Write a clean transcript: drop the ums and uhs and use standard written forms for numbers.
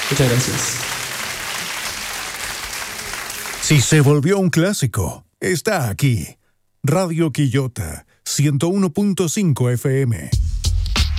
Muchas gracias. Si se volvió un clásico, está aquí. Radio Quillota, 101.5 FM.